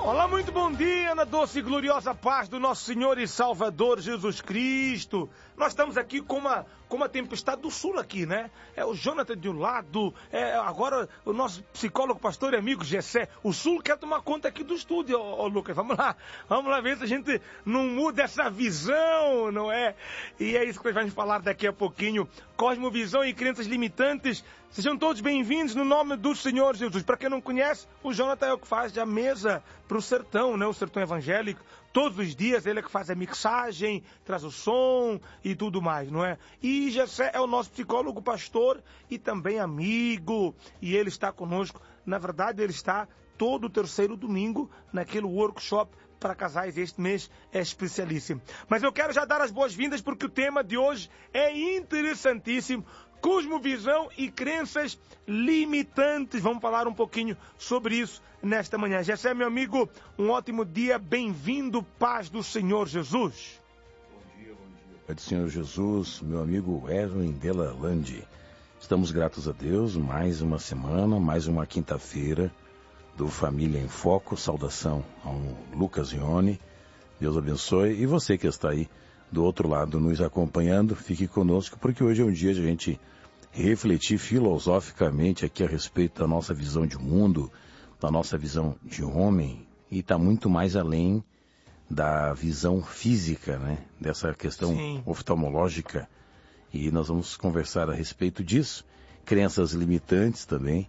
Olá, muito bom dia, na doce e gloriosa paz do nosso Senhor e Salvador Jesus Cristo. Nós estamos aqui com uma tempestade do sul aqui, né? É o Jonathan de um lado, agora o nosso psicólogo, pastor e amigo Gessé. O sul quer tomar conta aqui do estúdio, Lucas. Vamos lá ver se a gente não muda essa visão, não é? E é isso que nós vamos falar daqui a pouquinho. Cosmovisão e crenças limitantes. Sejam todos bem-vindos no nome do Senhor Jesus. Para quem não conhece, o Jonathan é o que faz a mesa para o sertão, né? O sertão evangélico. Todos os dias ele é que faz a mixagem, traz o som e tudo mais, não é? E Gessé é o nosso psicólogo, pastor e também amigo. E ele está conosco. Na verdade, ele está todo o terceiro domingo naquele workshop para casais. Este mês é especialíssimo. Mas eu quero já dar as boas-vindas porque o tema de hoje é interessantíssimo. Cosmovisão e crenças limitantes. Vamos falar um pouquinho sobre isso nesta manhã. Gessé, meu amigo, um ótimo dia. Bem-vindo, paz do Senhor Jesus. Bom dia. Paz do Senhor Jesus, meu amigo Erwin Della Landi. Estamos gratos a Deus, mais uma semana, mais uma quinta-feira do Família em Foco. Saudação ao Lucas Ione. Deus abençoe. E você que está aí do outro lado nos acompanhando, fique conosco, porque hoje é um dia de a gente refletir filosoficamente aqui a respeito da nossa visão de mundo, da nossa visão de homem, e está muito mais além da visão física, né? Dessa questão oftalmológica. E nós vamos conversar a respeito disso. Crenças limitantes também,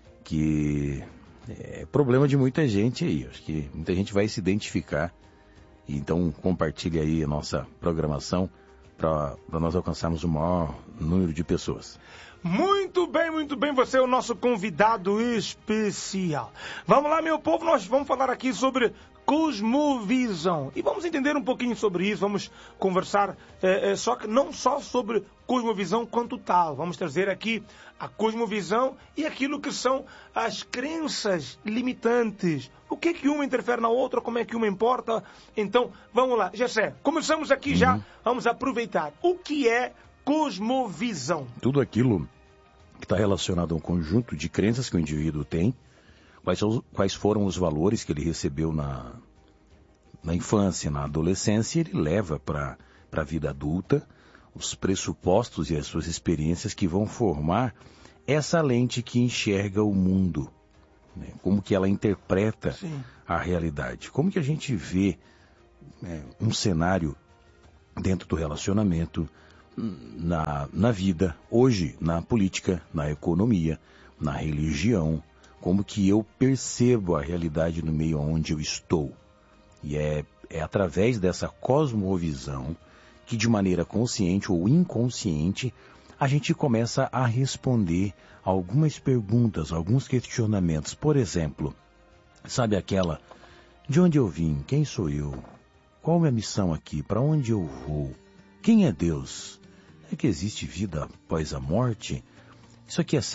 que é problema de muita gente aí. Acho que muita gente vai se identificar. Então compartilhe aí a nossa programação para nós alcançarmos o maior número de pessoas. Muito bem, você é o nosso convidado especial. Vamos lá, meu povo, nós vamos falar aqui sobre cosmovisão. E vamos entender um pouquinho sobre isso, vamos conversar, só que não só sobre cosmovisão quanto tal. Vamos trazer aqui a cosmovisão e aquilo que são as crenças limitantes. O que é que uma interfere na outra, como é que uma importa? Então, vamos lá. Gessé, começamos aqui já, vamos aproveitar. O que é cosmovisão? Tudo aquilo que está relacionado a um conjunto de crenças que o indivíduo tem, quais foram os valores que ele recebeu na infância, na adolescência, e ele leva para a vida adulta, os pressupostos e as suas experiências que vão formar essa lente que enxerga o mundo, né? Como que ela interpreta a realidade, como que a gente vê um cenário dentro do relacionamento, na vida, hoje, na política, na economia, na religião, como que eu percebo a realidade no meio onde eu estou. E é através dessa cosmovisão que, de maneira consciente ou inconsciente, a gente começa a responder algumas perguntas, alguns questionamentos. Por exemplo, sabe aquela: de onde eu vim? Quem sou eu? Qual é a minha missão aqui? Para onde eu vou? Quem é Deus? É que existe vida após a morte? Isso aqui é